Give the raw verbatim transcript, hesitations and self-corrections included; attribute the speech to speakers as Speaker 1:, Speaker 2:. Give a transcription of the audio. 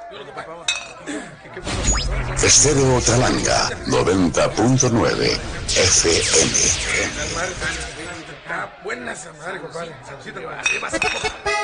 Speaker 1: Estéreo Talanga noventa punto nueve F M.
Speaker 2: Buenas, madre, compadre.